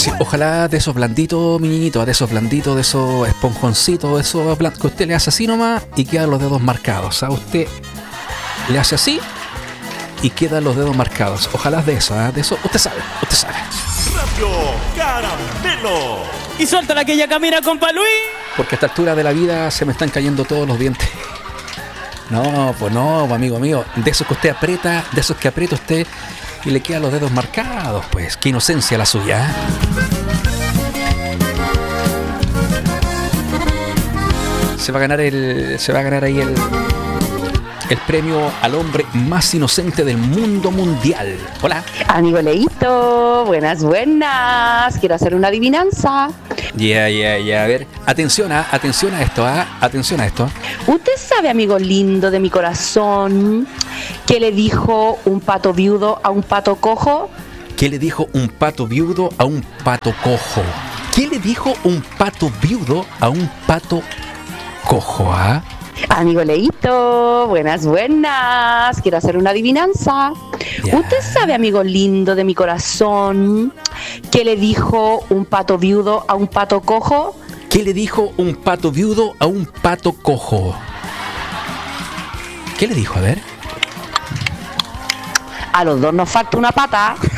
Sí, ojalá de esos blanditos, mi niñito, de esos blanditos, de esos esponjoncitos, de esos que usted le hace así nomás y quedan los dedos marcados. ¿Ah? Usted le hace así y quedan los dedos marcados. Ojalá de eso, ¿eh? De eso, usted sabe, usted sabe. Radio Caramelo. Y suéltala que ella camina, compa Luis. Porque a esta altura de la vida se me están cayendo todos los dientes. No, pues amigo mío. De esos que usted aprieta, de esos que aprieta usted y le quedan los dedos marcados, pues. Qué inocencia la suya, ¿eh? Se va a ganar ahí el premio al hombre más inocente del mundo mundial. Hola. Amigo Leito, buenas. Quiero hacer una adivinanza. Ya. A ver, atención a esto, atención a esto. ¿Usted sabe, amigo lindo de mi corazón, qué le dijo un pato viudo a un pato cojo? ¿Qué le dijo un pato viudo a un pato cojo? ¿Qué le dijo un pato viudo a un pato cojo, ah? Amigo Leito, buenas. Quiero hacer una adivinanza. Ya. ¿Usted sabe, amigo lindo de mi corazón, qué le dijo un pato viudo a un pato cojo? ¿Qué le dijo un pato viudo a un pato cojo? ¿Qué le dijo? A ver. A los dos nos falta una pata.